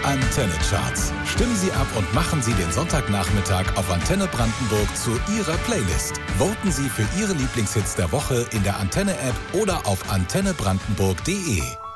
Antenne Charts. Stimmen Sie ab und machen Sie den Sonntagnachmittag auf Antenne Brandenburg zu Ihrer Playlist. Voten Sie für Ihre Lieblingshits der Woche in der Antenne-App oder auf antennebrandenburg.de.